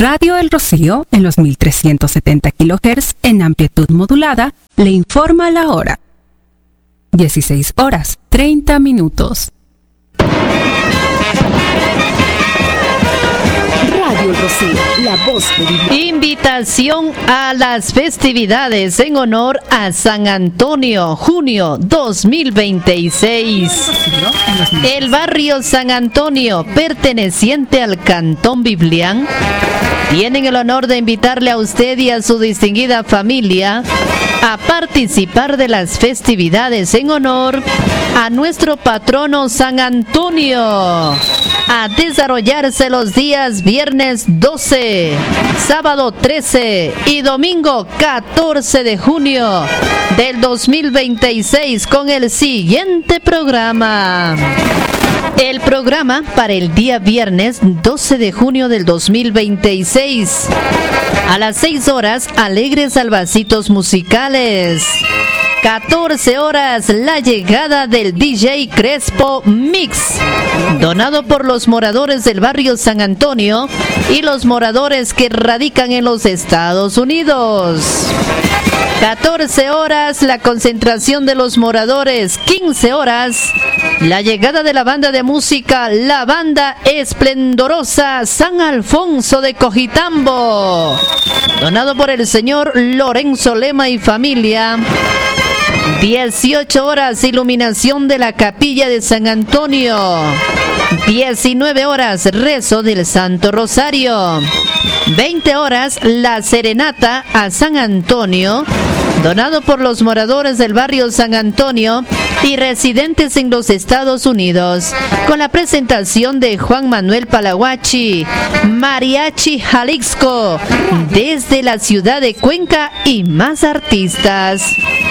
Radio El Rocío, en los 1370 kHz en amplitud modulada, le informa la hora. 16 horas, 30 minutos. Radio El Rocío, la voz de Biblia. Invitación a las festividades en honor a San Antonio, junio 2026. El barrio San Antonio, perteneciente al Cantón Biblián, tienen el honor de invitarle a usted y a su distinguida familia a participar de las festividades en honor a nuestro patrono San Antonio, a desarrollarse los días viernes 12, sábado 13 y domingo 14 de junio del 2026 con el siguiente programa. El programa para el día viernes 12 de junio del 2026. A las 6 horas, alegres albacitos musicales. 14 horas, la llegada del DJ Crespo Mix, donado por los moradores del barrio San Antonio y los moradores que radican en los Estados Unidos. 14 horas, la concentración de los moradores. 15 horas, la llegada de la banda de música, la banda esplendorosa San Alfonso de Cojitambo, donado por el señor Lorenzo Lema y familia. 18 horas, iluminación de la capilla de San Antonio. 19 horas, rezo del Santo Rosario. 20 horas, la serenata a San Antonio, donado por los moradores del barrio San Antonio y residentes en los Estados Unidos, con la presentación de Juan Manuel Palahuachi, Mariachi Jalisco, desde la ciudad de Cuenca y más artistas.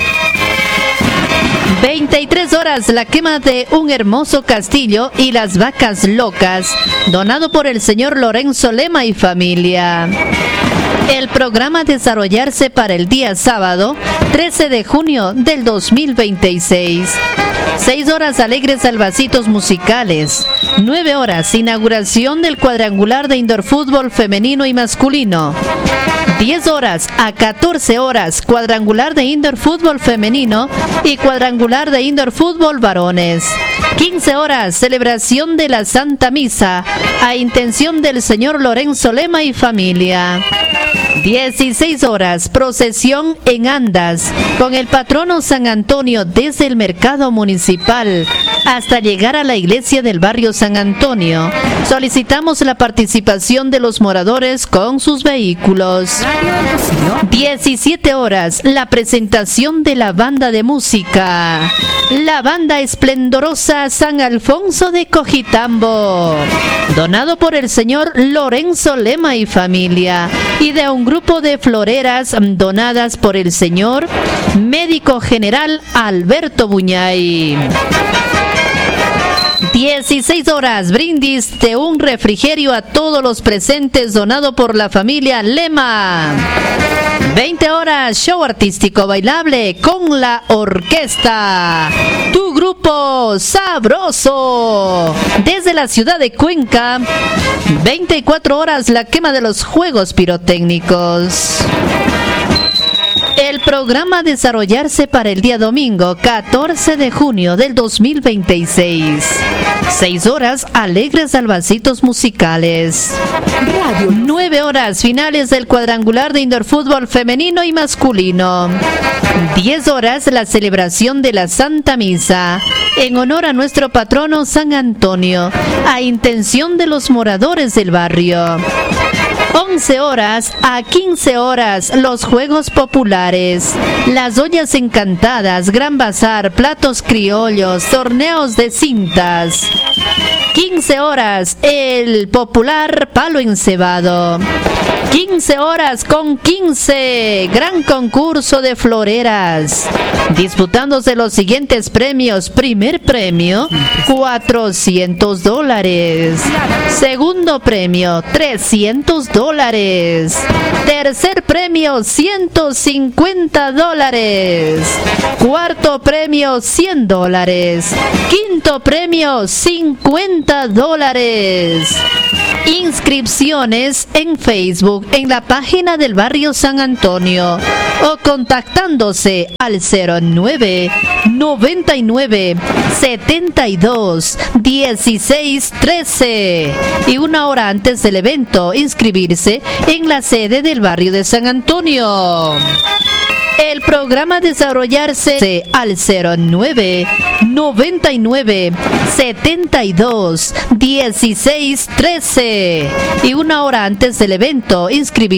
23 horas, la quema de un hermoso castillo y las vacas locas, donado por el señor Lorenzo Lema y familia. El programa a desarrollarse para el día sábado 13 de junio del 2026. 6 horas, alegres albacitos musicales. 9 horas, inauguración del cuadrangular de indoor fútbol femenino y masculino. 10 horas a 14 horas, cuadrangular de indoor fútbol femenino y cuadrangular de indoor fútbol varones. 15 horas, celebración de la Santa Misa a intención del señor Lorenzo Lema y familia. 16 horas, procesión en andas con el patrono San Antonio desde el mercado municipal hasta llegar a la iglesia del barrio San Antonio. Solicitamos la participación de los moradores con sus vehículos. 17 horas, la presentación de la banda de música, la banda esplendorosa San Alfonso de Cojitambo, donado por el señor Lorenzo Lema y familia, y de un grupo de floreras donadas por el señor médico general Alberto Buñay. 16 horas, brindis de un refrigerio a todos los presentes, donado por la familia Lema. 20 horas, show artístico bailable con la orquesta Tu Grupo Sabroso, desde la ciudad de Cuenca. 24 horas, la quema de los juegos pirotécnicos. El programa a desarrollarse para el día domingo 14 de junio del 2026. 6 horas, alegres albacitos musicales. 9 horas, finales del cuadrangular de indoor fútbol femenino y masculino. 10 horas, la celebración de la Santa Misa en honor a nuestro patrono San Antonio, a intención de los moradores del barrio. 11 horas a 15 horas, los juegos populares, las ollas encantadas, gran bazar, platos criollos, torneos de cintas. 15 horas, el popular palo encebado. 15 horas con 15. Gran concurso de floreras. Disputándose los siguientes premios. Primer premio, $400. Segundo premio, $300. Tercer premio, $150. Cuarto premio, $100. Quinto premio, $50. Inscripciones en Facebook en la página del barrio San Antonio o contactándose al 09 99 72 16 13 y una hora antes del evento inscribirse en la sede del barrio de San Antonio. El programa a desarrollarse al 09 99 72 16 13 y una hora antes del evento inscribirse